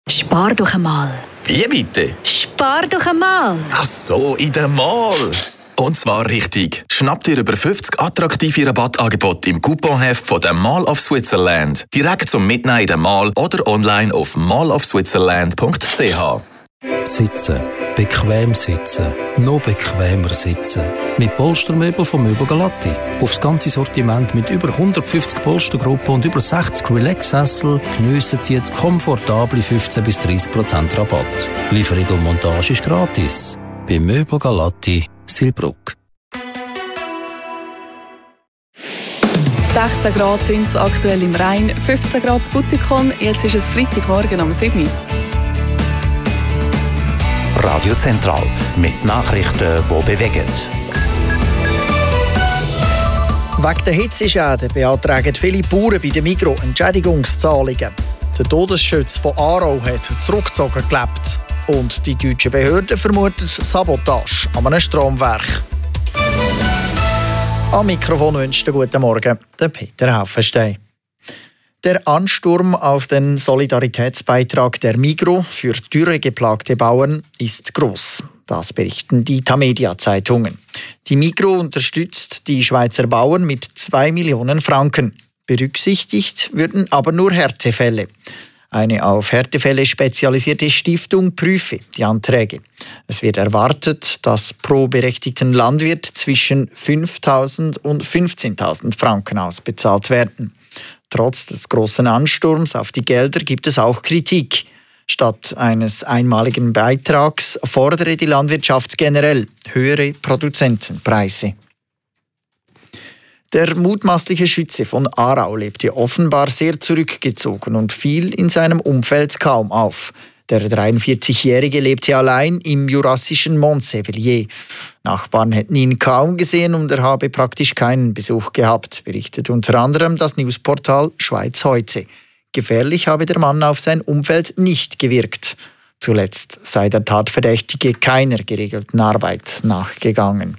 Spar doch einmal. Wie bitte? Spar doch einmal. Ach so, in der Mall. Und zwar richtig. Schnapp dir über 50 attraktive Rabattangebote im Couponheft von der Mall of Switzerland. Direkt zum Mitnehmen in der Mall oder online auf mallofswitzerland.ch. Sitzen. Bequem sitzen. Noch bequemer sitzen. Mit Polstermöbel von Möbel Galatti. Aufs ganze Sortiment mit über 150 Polstergruppen und über 60 Relax-Sessel geniessen Sie jetzt komfortable 15-30% Rabatt. Lieferung und Montage ist gratis. Bei Möbel Galatti Silbruck. 16 Grad sind es aktuell im Rhein, 15 Grad in Buttikon. Jetzt ist es Freitagmorgen um 7 Uhr. Radio Zentral mit Nachrichten, die bewegen. Wegen der Hitzeschäden beantragen viele Bauern bei der Migros Entschädigungszahlungen. Der Todesschütze von Aarau hat zurückgezogen gelebt. Und die deutschen Behörden vermuten Sabotage an einem Stromwerk. Am Mikrofon wünscht guten Morgen der Peter Haufenstein. Der Ansturm auf den Solidaritätsbeitrag der Migros für dürregeplagte Bauern ist gross. Das berichten die Tamedia-Zeitungen. Die Migros unterstützt die Schweizer Bauern mit 2 Millionen Franken. Berücksichtigt würden aber nur Härtefälle. Eine auf Härtefälle spezialisierte Stiftung prüfe die Anträge. Es wird erwartet, dass pro berechtigten Landwirt zwischen 5.000 und 15.000 Franken ausbezahlt werden. Trotz des grossen Ansturms auf die Gelder gibt es auch Kritik. Statt eines einmaligen Beitrags fordere die Landwirtschaft generell höhere Produzentenpreise. Der mutmaßliche Schütze von Aarau lebte offenbar sehr zurückgezogen und fiel in seinem Umfeld kaum auf. Der 43-Jährige lebte allein im jurassischen Montsévilliers. Nachbarn hätten ihn kaum gesehen und er habe praktisch keinen Besuch gehabt, berichtet unter anderem das Newsportal Schweiz heute. Gefährlich habe der Mann auf sein Umfeld nicht gewirkt. Zuletzt sei der Tatverdächtige keiner geregelten Arbeit nachgegangen.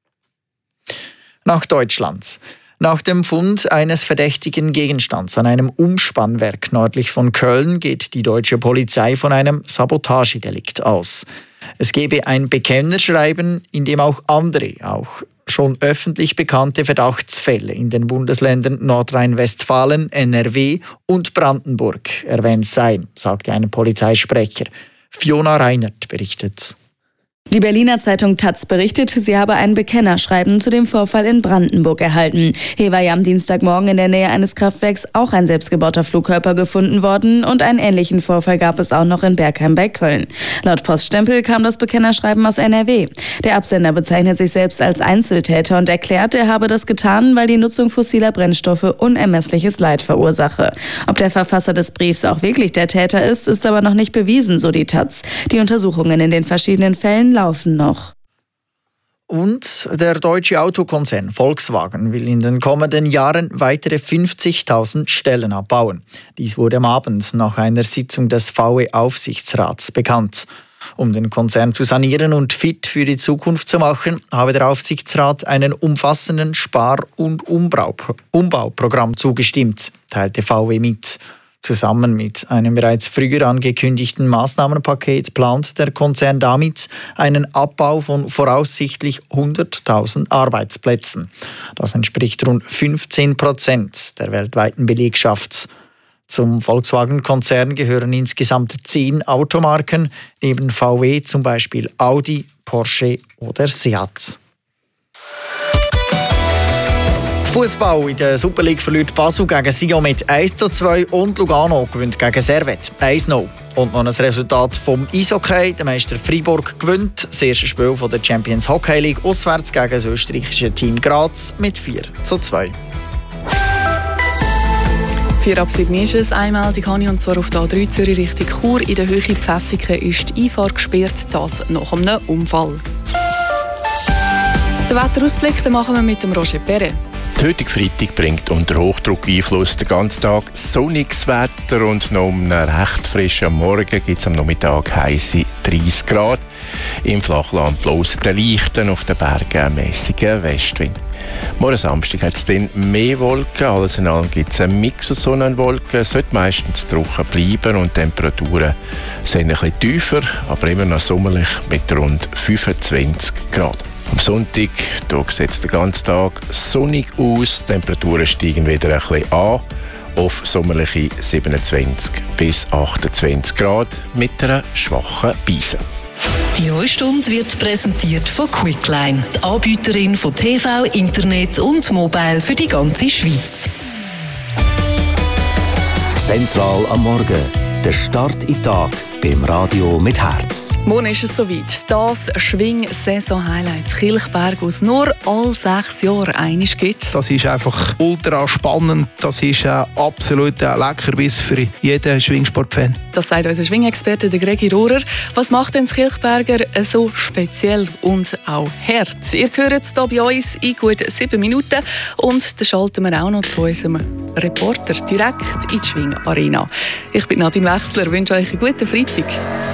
Nach Deutschland. Nach dem Fund eines verdächtigen Gegenstands an einem Umspannwerk nördlich von Köln geht die deutsche Polizei von einem Sabotagedelikt aus. Es gebe ein Bekennerschreiben, in dem auch andere, auch schon öffentlich bekannte Verdachtsfälle in den Bundesländern Nordrhein-Westfalen, NRW und Brandenburg erwähnt seien, sagte ein Polizeisprecher. Fiona Reinert berichtet. Die Berliner Zeitung taz berichtet, sie habe ein Bekennerschreiben zu dem Vorfall in Brandenburg erhalten. Hier war ja am Dienstagmorgen in der Nähe eines Kraftwerks auch ein selbstgebauter Flugkörper gefunden worden und einen ähnlichen Vorfall gab es auch noch in Bergheim bei Köln. Laut Poststempel kam das Bekennerschreiben aus NRW. Der Absender bezeichnet sich selbst als Einzeltäter und erklärt, er habe das getan, weil die Nutzung fossiler Brennstoffe unermessliches Leid verursache. Ob der Verfasser des Briefs auch wirklich der Täter ist aber noch nicht bewiesen, so die taz. Die Untersuchungen in den verschiedenen Fällen laufen noch. Und der deutsche Autokonzern Volkswagen will in den kommenden Jahren weitere 50.000 Stellen abbauen. Dies wurde am Abend nach einer Sitzung des VW-Aufsichtsrats bekannt. Um den Konzern zu sanieren und fit für die Zukunft zu machen, habe der Aufsichtsrat einen umfassenden Spar- und Umbauprogramm zugestimmt, teilte VW mit. Zusammen mit einem bereits früher angekündigten Maßnahmenpaket plant der Konzern damit einen Abbau von voraussichtlich 100.000 Arbeitsplätzen. Das entspricht rund 15% der weltweiten Belegschaft. Zum Volkswagen-Konzern gehören insgesamt 10 Automarken, neben VW zum Beispiel Audi, Porsche oder Seat. Fußball in der Super League verliert Basel gegen Sion mit 1:2 und Lugano gewinnt gegen Servette 1:0. Und noch ein Resultat vom Eishockey. Der Meister Freiburg gewinnt das erste Spiel von der Champions Hockey League auswärts gegen das österreichische Team Graz mit 4:2. 4 ab 7 ist es. Einmal die Kani und zwar auf der A3 Zürich Richtung Chur. In der Höhe Pfäffiken ist die Einfahrt gesperrt, das nach einem Unfall. Den Wetterausblick machen wir mit dem Roger Perret. Die Der heutige Freitag bringt unter Hochdruckeinfluss den ganzen Tag sonniges Wetter und noch um einen recht frischen Morgen gibt es am Nachmittag heisse 30 Grad. Im Flachland bloßen den leichten, auf den Bergen einen mässigen Westwind. Morgen Samstag hat es dann mehr Wolken. Alles in allem gibt es einen Mix aus Sonne und Wolken. Es sollte meistens trocken bleiben und die Temperaturen sind ein bisschen tiefer, aber immer noch sommerlich mit rund 25 Grad. Am Sonntag sieht es den ganzen Tag sonnig aus. Die Temperaturen steigen wieder ein bisschen an auf sommerliche 27 bis 28 Grad mit einer schwachen Brise. Die neue Stunde wird präsentiert von Quickline, die Anbieterin von TV, Internet und Mobile für die ganze Schweiz. Zentral am Morgen. Der Start in den Tag beim Radio mit Herz. Morgen ist es soweit. Das Schwing-Saison-Highlight Kilchberg, das es nur alle 6 Jahre einmal gibt. Das ist einfach ultra spannend. Das ist absolut ein Leckerbiss für jeden Schwingsportfan. Das sagt unser Schwingexperte Gregi Rohrer. Was macht denn das Kilchberger so speziell und auch hart? Ihr hört es hier bei uns in gut 7 Minuten. Und dann schalten wir auch noch zu unserem Reporter direkt in die Schwing-Arena. Ich bin Nadine Wechsler, wünsche euch einen guten Freitag.